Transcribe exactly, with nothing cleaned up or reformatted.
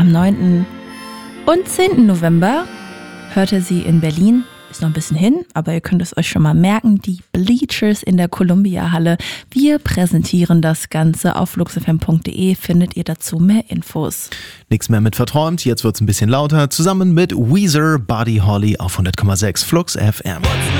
Am neunten und zehnten November hört ihr sie in Berlin. Ist noch ein bisschen hin, aber ihr könnt es euch schon mal merken. Die Bleachers in der Columbia-Halle. Wir präsentieren das Ganze. Auf fluxfm punkt de findet ihr dazu mehr Infos. Nichts mehr mit verträumt, jetzt wird's ein bisschen lauter. Zusammen mit Weezer, Buddy Holly auf hundert Komma sechs Flux F M.